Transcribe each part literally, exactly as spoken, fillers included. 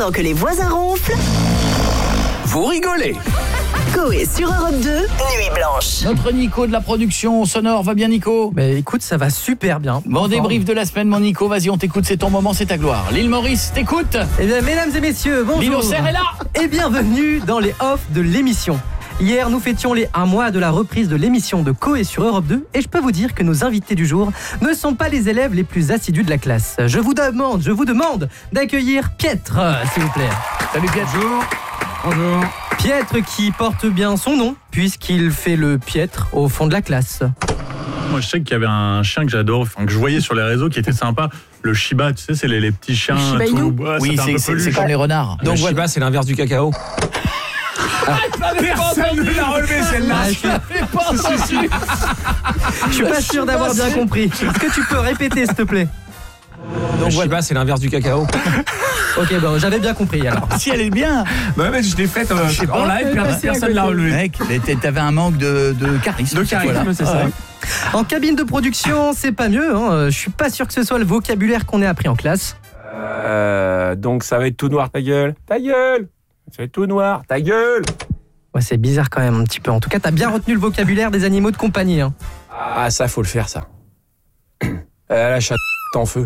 Pendant que les voisins ronflent, vous rigolez. Coé sur Europe deux, Nuit Blanche. Notre Nico de la production sonore, va bien Nico? Mais écoute, ça va super bien. Bon débrief de la semaine mon Nico, vas-y on t'écoute, c'est ton moment, c'est ta gloire. L'île Maurice, t'écoute? Eh bien, mesdames et messieurs, bonjour. L'Innocent est là. Et bienvenue dans les offs de l'émission. Hier, nous fêtions les un mois de la reprise de l'émission de Coé sur Europe deux et je peux vous dire que nos invités du jour ne sont pas les élèves les plus assidus de la classe. Je vous demande, je vous demande d'accueillir Pietre, s'il vous plaît. Salut Pietre. Bonjour. Bonjour. Pietre qui porte bien son nom puisqu'il fait le piètre au fond de la classe. Moi, je sais qu'il y avait un chien que j'adore, enfin, que je voyais sur les réseaux qui était sympa. Le Shiba, tu sais, c'est les, les petits chiens. Le Shiba Inu. Tout, ouais, oui, c'est, c'est, c'est comme les renards. Donc, le Shiba, c'est l'inverse du cacao. Ah, personne ne l'a relevé celle-là. Ah, je, suis... je suis pas sûr d'avoir bien compris. Est-ce que tu peux répéter s'il te plaît? Donc, le Shiba, c'est l'inverse du cacao. Ok, bon, j'avais bien compris alors. Si elle est bien. Bah mais je l'ai faite euh, en live, puis personne ne l'a relevé. Mec, t'avais un manque de, de charisme. De charisme, voilà. C'est ça. Ah, en cabine de production, c'est pas mieux. Hein. Je suis pas sûr que ce soit le vocabulaire qu'on ait appris en classe. Euh, donc, ça va être tout noir, ta gueule. Ta gueule. Ça va être tout noir, ta gueule. Ouais, c'est bizarre quand même un petit peu. En tout cas, t'as bien retenu le vocabulaire des animaux de compagnie. Hein. Ah, ça, faut le faire, ça. Euh, la chatte en feu.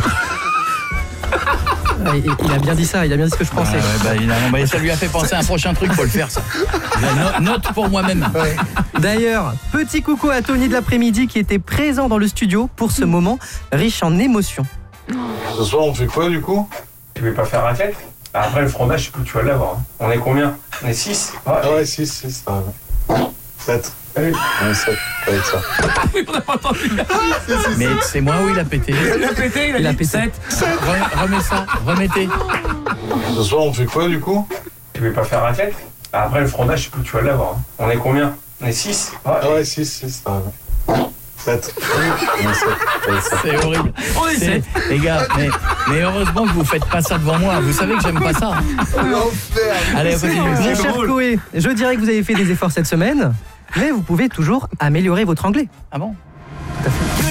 Ouais, il a bien dit ça, il a bien dit ce que je pensais. Ouais, ouais, bah, il a, bah, ça lui a fait penser à un prochain truc, faut le faire ça. No, note pour moi-même. Ouais. D'ailleurs, petit coucou à Tony de l'après-midi qui était présent dans le studio pour ce moment riche en émotions. Ce soir, on fait quoi du coup? Tu veux pas faire un tête? Après le fromage, je sais pas, tu vas l'avoir. Hein. On est combien? On est six? Ah ouais, six, six, ça va. sept. Allez. Ouais, sept, avec ça. On n'a pas entendu. Mais c'est moi où il a pété. Il a pété, il a, il a dit pété. sept. Re, remets ça, remettez. Ce soir, on fait quoi du coup? Tu veux pas faire un tête? Après le fromage, je sais pas, tu vas l'avoir. Hein. On est combien? On est six? Ah ouais, six, six, ça va. sept. Ouais, sept, avec ça. C'est horrible. On est sept. Les gars, mais, mais heureusement que vous faites pas ça devant moi. Vous savez que j'aime pas ça. L'enfer. Allez, continue. Mon cher Coé, je dirais que vous avez fait des efforts cette semaine, mais vous pouvez toujours améliorer votre anglais. Ah bon? Tout à fait.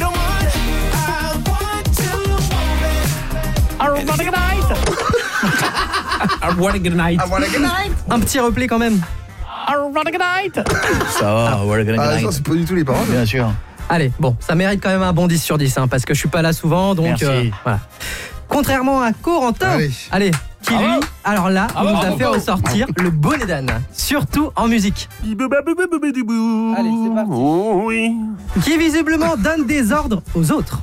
I wanna good night. I wanna good night. I wanna good night. Un petit replay quand même. I wanna good night. Ça va, I wanna good Ah, ça, night. c'est pas du tout les paroles. Bien sûr. Allez, bon, ça mérite quand même un bon dix sur dix, hein, parce que je suis pas là souvent, donc Merci. euh, voilà. Contrairement à Corentin, Allez. allez, qui Ah lui, bon alors là, Ah il bon, nous a bon, fait bon. ressortir le bonnet d'âne, surtout en musique. Allez, c'est parti. Oui. Qui visiblement donne des ordres aux autres.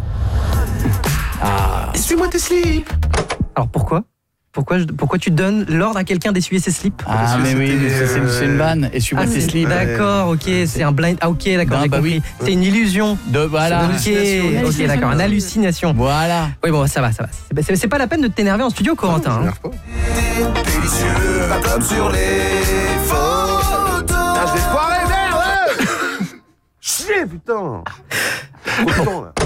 Ah. Suis-moi tes slips. Alors pourquoi pourquoi, je- pourquoi tu donnes l'ordre à quelqu'un d'essuyer ses slips? Ah, mais oui, mais c'est, c'est, c'est une vanne. Et suis-moi Ah, tes c'est- slips. D'accord, ok, c'est un blind. Ah, ok, d'accord, Non, j'ai bah compris. oui. C'est une illusion. De, voilà. Ok, ok, d'accord, une hallucination. Voilà. Oui, bon, ça va, ça va. C'est, c'est- c'est pas la peine de t'énerver en studio, Corentin. hein. M'énerve pas. Délicieux, pas comme sur les photos. Ah, je vais foirer, merde. Chier, putain. Trop de temps, là.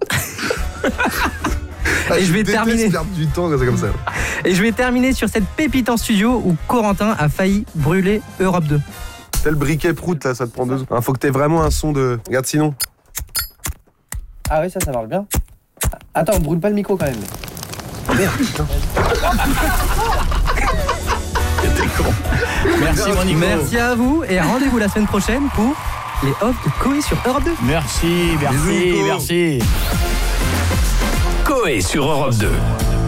Ah, Et je vais déteste terminer. perdre du temps quand c'est comme ça. Et je vais terminer sur cette pépite en studio où Corentin a failli brûler Europe deux. Tel briquet prout, là, ça te prend deux secondes. Faut que t'aies vraiment un son de. Regarde sinon. Ah oui, ça, ça marche bien. Attends, on brûle pas le micro quand même. Merde, putain. Merci, mon Nico. Merci à vous et rendez-vous la semaine prochaine pour les offs de Coé sur Europe deux. Merci, merci, Bisous, Nico. merci. Coé sur Europe deux.